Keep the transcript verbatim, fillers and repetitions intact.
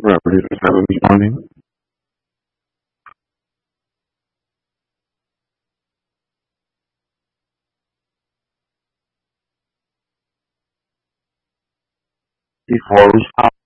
properties for sale this morning. Before we start